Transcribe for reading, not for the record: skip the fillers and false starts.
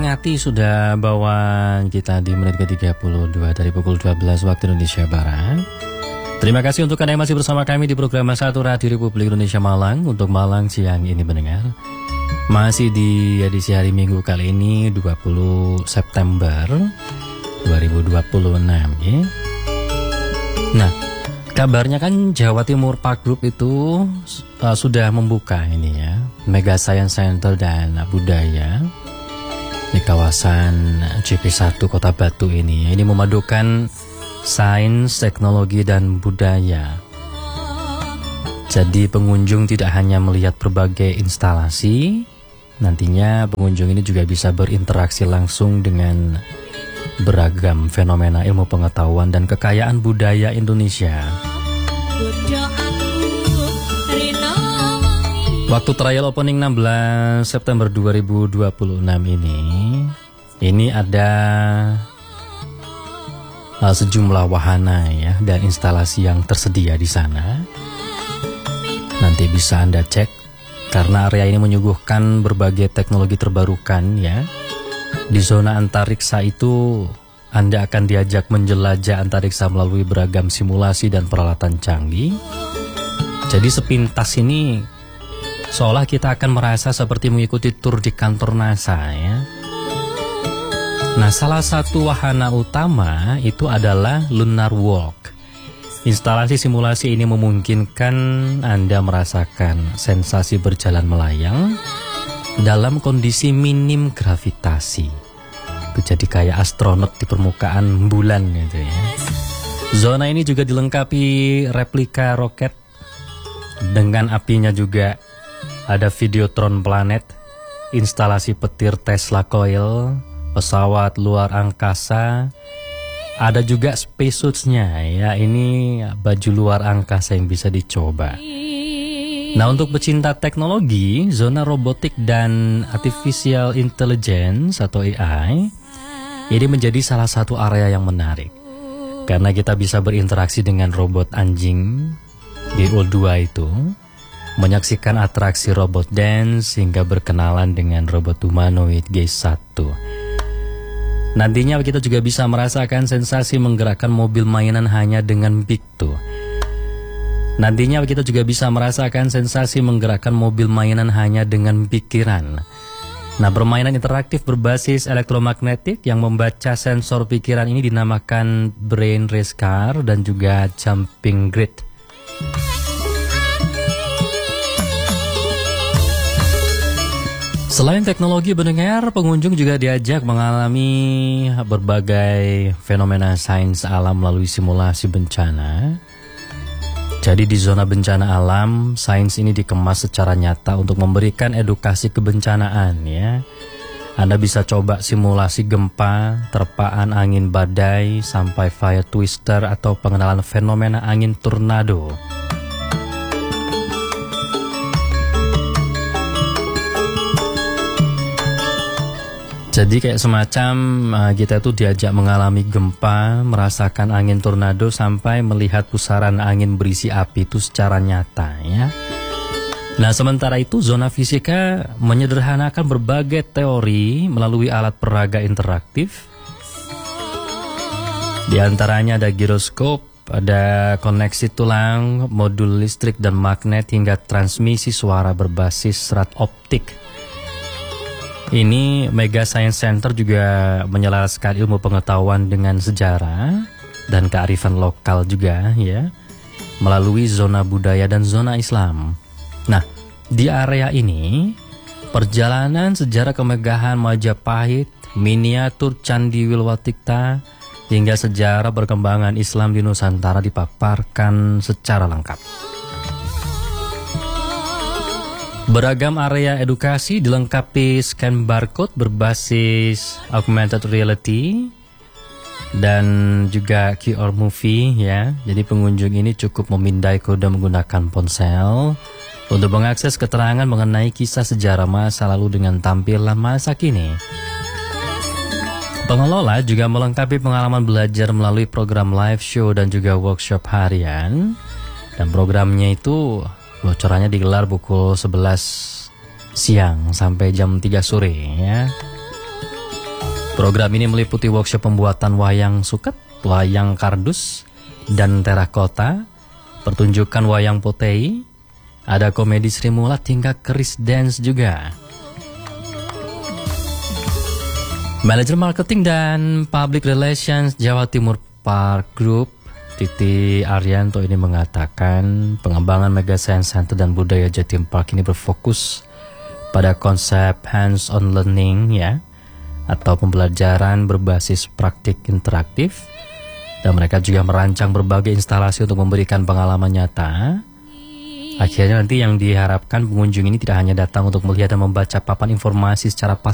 menyemangati sudah bawa kita di menit ke-32 dari pukul 12 waktu Indonesia Barat. Terima kasih untuk Anda yang masih bersama kami di program Satu Radio Republik Indonesia Malang. Untuk Malang siang ini mendengar masih di edisi hari Minggu kali ini 20 September 2026 ya. Nah, kabarnya kan Jawa Timur Park Group itu sudah membuka ini ya, Mega Science Center dan Budaya di kawasan JP1 Kota Batu ini. Ini memadukan sains, teknologi, dan budaya. Jadi pengunjung tidak hanya melihat berbagai instalasi, nantinya pengunjung ini juga bisa berinteraksi langsung dengan beragam fenomena ilmu pengetahuan dan kekayaan budaya Indonesia. Waktu trial opening 16 September 2026 ini ada sejumlah wahana ya dan instalasi yang tersedia di sana. Nanti bisa Anda cek karena area ini menyuguhkan berbagai teknologi terbarukan ya. Di zona antariksa itu Anda akan diajak menjelajah antariksa melalui beragam simulasi dan peralatan canggih. Jadi sepintas ini seolah kita akan merasa seperti mengikuti tur di kantor NASA ya. Nah, salah satu wahana utama itu adalah Lunar Walk. Instalasi simulasi ini memungkinkan Anda merasakan sensasi berjalan melayang dalam kondisi minim gravitasi. Itu jadi kayak astronot di permukaan bulan gitu ya. Zona ini juga dilengkapi replika roket dengan apinya juga. Ada Videotron Planet, instalasi petir Tesla Coil, pesawat luar angkasa, ada juga spacesuits-nya ya, ini baju luar angkasa yang bisa dicoba. Nah, untuk pecinta teknologi, zona robotik dan artificial intelligence atau AI ini menjadi salah satu area yang menarik karena kita bisa berinteraksi dengan robot anjing di U2 itu, menyaksikan atraksi robot dance hingga berkenalan dengan robot humanoid G1. Nantinya kita juga bisa merasakan sensasi menggerakkan mobil mainan hanya dengan Picto. Nantinya kita juga bisa merasakan sensasi menggerakkan mobil mainan hanya dengan pikiran. Nah, permainan interaktif berbasis elektromagnetik yang membaca sensor pikiran ini dinamakan Brain Race Car dan juga Jumping Grid. Selain teknologi pendengar, pengunjung juga diajak mengalami berbagai fenomena sains alam melalui simulasi bencana. Jadi di zona bencana alam, sains ini dikemas secara nyata untuk memberikan edukasi kebencanaan ya. Anda bisa coba simulasi gempa, terpaan angin badai, sampai fire twister atau pengenalan fenomena angin tornado. Jadi kayak semacam kita tuh diajak mengalami gempa, merasakan angin tornado sampai melihat pusaran angin berisi api itu secara nyata ya. Nah, sementara itu zona fisika menyederhanakan berbagai teori melalui alat peraga interaktif. Di antaranya ada giroskop, ada koneksi tulang, modul listrik dan magnet hingga transmisi suara berbasis serat optik. Ini Mega Science Center juga menyelaraskan ilmu pengetahuan dengan sejarah dan kearifan lokal juga ya, melalui zona budaya dan zona Islam. Nah, di area ini perjalanan sejarah kemegahan Majapahit, miniatur Candi Wilwatikta hingga sejarah perkembangan Islam di Nusantara dipaparkan secara lengkap. Beragam area edukasi dilengkapi scan barcode berbasis augmented reality dan juga QR movie ya. Jadi pengunjung ini cukup memindai kode menggunakan ponsel untuk mengakses keterangan mengenai kisah sejarah masa lalu dengan tampilan masa kini. Pengelola juga melengkapi pengalaman belajar melalui program live show dan juga workshop harian. Dan programnya itu bocorannya digelar pukul 11 siang sampai jam 3 sore ya. Program ini meliputi workshop pembuatan wayang suket, wayang kardus, dan terakota, pertunjukan wayang potei, ada komedi Sri Mulat hingga keris dance juga. Manajer Marketing dan Public Relations Jawa Timur Park Group, Titi Arianto ini mengatakan pengembangan Mega Science Center dan Budaya Jatim Park ini berfokus pada konsep hands-on learning ya, atau pembelajaran berbasis praktik interaktif, dan mereka juga merancang berbagai instalasi untuk memberikan pengalaman nyata. Akhirnya nanti yang diharapkan pengunjung ini tidak hanya datang untuk melihat dan membaca papan informasi secara